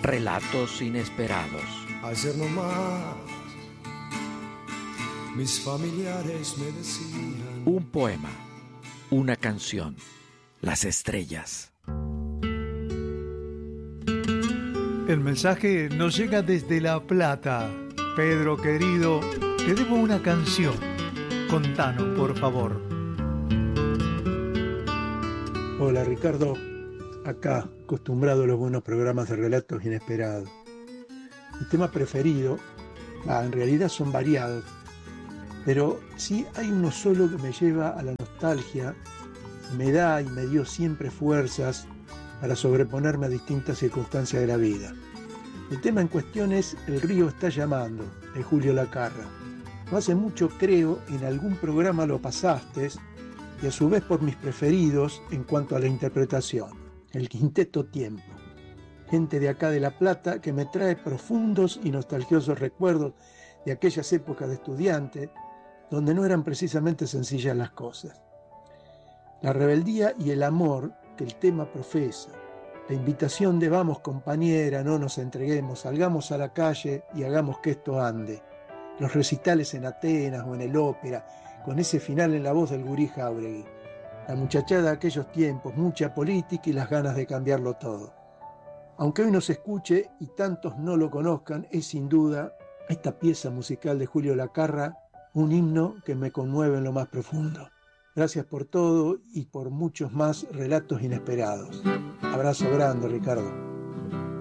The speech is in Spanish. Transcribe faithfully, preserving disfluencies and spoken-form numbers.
Relatos inesperados. Ayer nomás mis familiares me decían. Un poema, una canción, las estrellas. El mensaje nos llega desde La Plata. Pedro querido, te debo una canción. Contanos, por favor. Hola Ricardo, acá, acostumbrado a los buenos programas de relatos inesperados. Mi tema preferido, ah, en realidad son variados, pero sí hay uno solo que me lleva a la nostalgia, me da y me dio siempre fuerzas para sobreponerme a distintas circunstancias de la vida. El tema en cuestión es El río está llamando, de Julio Lacarra. No hace mucho, creo, en algún programa lo pasaste, y a su vez por mis preferidos en cuanto a la interpretación, el Quinteto Tiempo. Gente de acá de La Plata que me trae profundos y nostalgiosos recuerdos de aquellas épocas de estudiante, donde no eran precisamente sencillas las cosas. La rebeldía y el amor que el tema profesa, la invitación de vamos compañera, no nos entreguemos, salgamos a la calle y hagamos que esto ande, los recitales en Atenas o en el ópera, con ese final en la voz del gurí Jáuregui, la muchachada de aquellos tiempos, mucha política y las ganas de cambiarlo todo. Aunque hoy no se escuche y tantos no lo conozcan, es sin duda esta pieza musical de Julio Lacarra un himno que me conmueve en lo más profundo. Gracias por todo y por muchos más relatos inesperados. Abrazo grande, Ricardo.